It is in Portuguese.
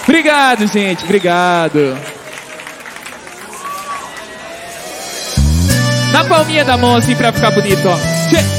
Obrigado, gente, obrigado. Na palminha da mão assim pra ficar bonito, ó.